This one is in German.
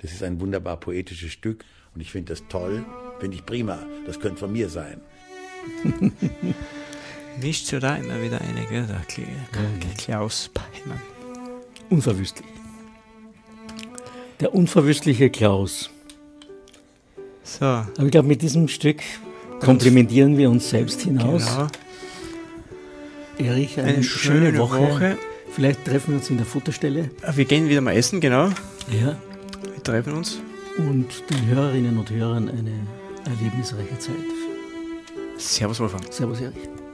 Das ist ein wunderbar poetisches Stück und ich finde das toll, finde ich prima. Das könnte von mir sein. Mischt sich da immer wieder eine, gell? Der Klaus Peimann. Unverwüstlich. Der unverwüstliche Klaus. So. Aber ich glaube, mit diesem Stück komplimentieren wir uns selbst hinaus. Genau. Erich, eine schöne Woche. Vielleicht treffen wir uns in der Futterstelle. Wir gehen wieder mal essen, genau. Ja. Wir treffen uns. Und den Hörerinnen und Hörern eine erlebnisreiche Zeit. Servus, Wolfgang. Servus, Erich.